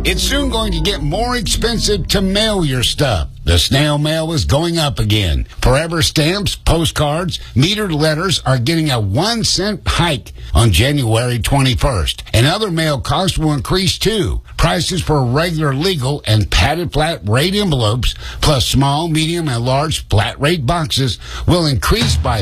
It's soon going to get more expensive to mail your stuff. The snail mail is going up again. Forever stamps, postcards, metered letters are getting a 1 cent hike on January 21st. And other mail costs will increase too. Prices for regular legal and padded flat rate envelopes, plus small, medium, and large flat rate boxes will increase by